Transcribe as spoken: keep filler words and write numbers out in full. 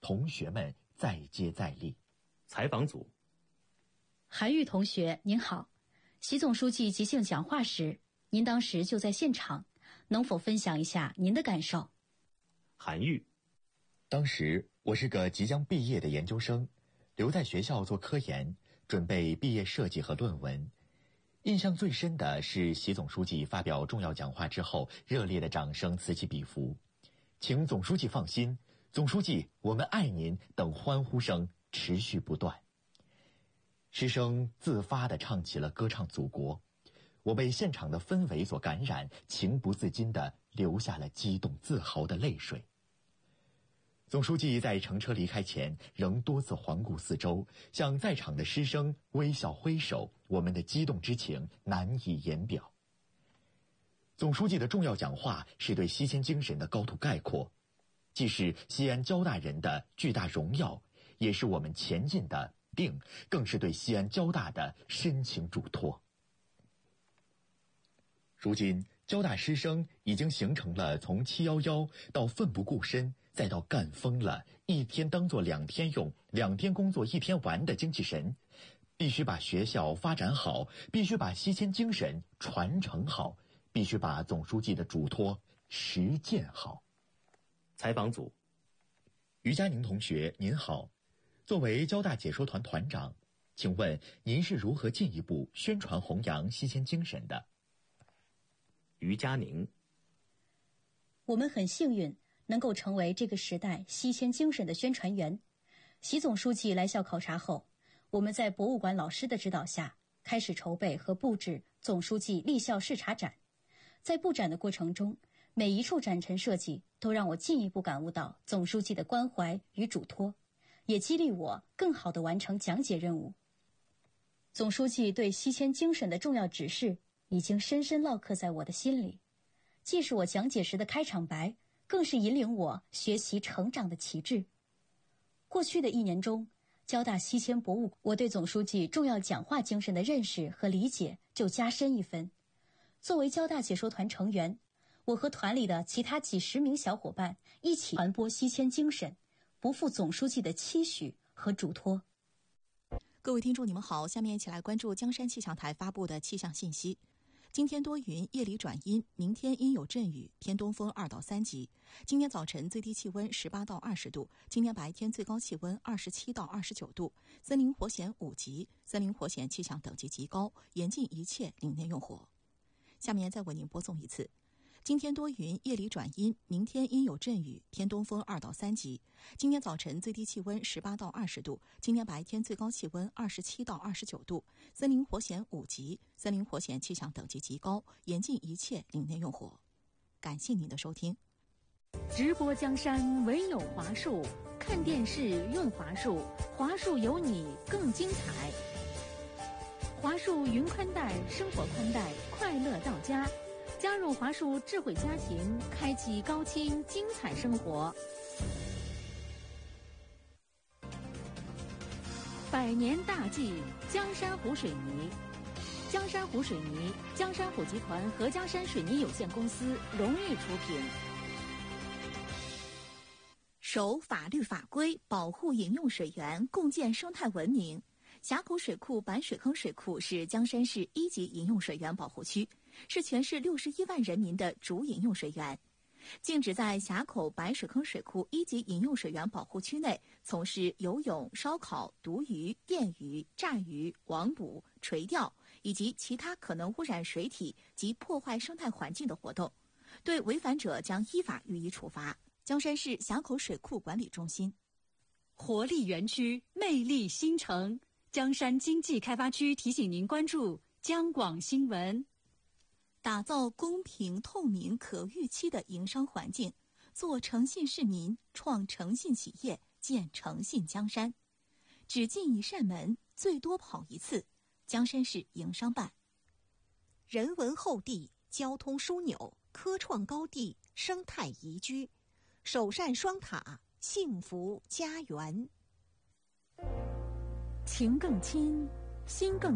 同学们再接再厉。 采访组： 韩愈同学您好，习总书记即兴讲话时，您当时就在现场，能否分享一下您的感受？ 韩愈： 当时我是个即将毕业的研究生，留在学校做科研，准备毕业设计和论文。印象最深的是习总书记发表重要讲话之后，热烈的掌声此起彼伏。请总书记放心，总书记我们爱您等欢呼声持续不断。师生自发地唱起了歌唱祖国，我被现场的氛围所感染，情不自禁地流下了激动自豪的泪水。总书记在乘车离开前，仍多次环顾四周，向在场的师生微笑挥手，我们的激动之情难以言表。总书记的重要讲话是对西迁精神的高度概括，既是西安交大人的巨大荣耀，也是我们前进的定，更是对西安交大的深情嘱托。如今交大师生已经形成了从七一一到奋不顾身，再到干疯了，一天当做两天用，两天工作一天玩的精气神。必须把学校发展好，必须把西迁精神传承好，必须把总书记的嘱托实践好。 采访组： 于佳宁同学您好，作为交大解说团团长，请问您是如何进一步宣传弘扬西迁精神的？ 于佳宁： 我们很幸运能够成为这个时代西迁精神的宣传员。习总书记来校考察后，我们在博物馆老师的指导下，开始筹备和布置总书记立校视察展。在布展的过程中，每一处展陈设计都让我进一步感悟到总书记的关怀与嘱托，也激励我更好地完成讲解任务。总书记对西迁精神的重要指示已经深深烙刻在我的心里，既是我讲解时的开场白，更是引领我学习成长的旗帜。过去的一年中，交大西迁博物馆，我对总书记重要讲话精神的认识和理解就加深一分。作为交大解说团成员，我和团里的其他几十名小伙伴一起传播西迁精神，不负总书记的期许和嘱托。 各位听众你们好，下面一起来关注江山气象台发布的气象信息。今天多云，夜里转阴，明天阴有阵雨，偏东风二到三级。今天早晨最低气温十八到二十度，今天白天最高气温二十七到二十九度，森林火险五级，森林火险气象等级极高，严禁一切林内用火。下面再为您播送一次。今天多云，夜里转阴，明天阴有阵雨，偏东风二到三级。今天早晨最低气温十八到二十度，今天白天最高气温二十七到二十九度，森林火险五级，森林火险气象等级极高，严禁一切林内用火。感谢您的收听。 直播江山唯有华数，看电视用华数，华数有你更精彩。华数云宽带，生活宽带，快乐到家。加入华数智慧家庭，开启高清精彩生活。百年大计，江山湖水泥。江山湖水泥，江山湖集团合江山水泥有限公司荣誉出品。 守法律法规，保护饮用水源，共建生态文明。峡口水库白水坑水库是江山市一级饮用水源保护区，是全市六十一万人民的主饮用水源。禁止在峡口白水坑水库一级饮用水源保护区内从事游泳、烧烤、毒鱼、电鱼、炸鱼、网捕、垂钓以及其他可能污染水体及破坏生态环境的活动，对违反者将依法予以处罚。江山市峡口水库管理中心。 活力园区，魅力新城。江山经济开发区提醒您关注江广新闻。 打造公平、透明、可预期的营商环境，做诚信市民，创诚信企业，建诚信江山。只进一扇门，最多跑一次。江山市营商办。 人文厚地，交通枢纽，科创高地，生态宜居，首善双塔，幸福家园。 情更亲，心更